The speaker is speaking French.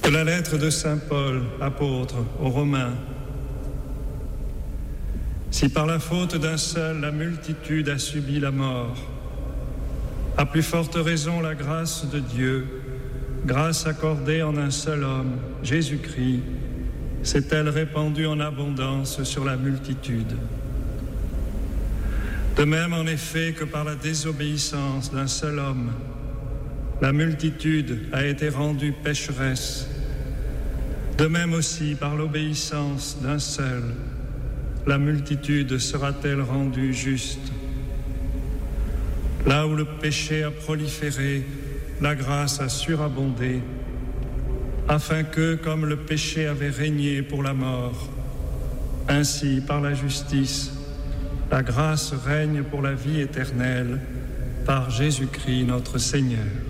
De la lettre de saint Paul, apôtre aux Romains. Si par la faute d'un seul la multitude a subi la mort, à plus forte raison la grâce de Dieu, grâce accordée en un seul homme, Jésus-Christ, s'est-elle répandue en abondance sur la multitude. De même en effet que par la désobéissance d'un seul homme, la multitude a été rendue pécheresse, de même aussi par l'obéissance d'un seul, la multitude sera-t-elle rendue juste. Là où le péché a proliféré, la grâce a surabondé, afin que, comme le péché avait régné pour la mort, ainsi par la justice, la grâce règne pour la vie éternelle, par Jésus-Christ notre Seigneur.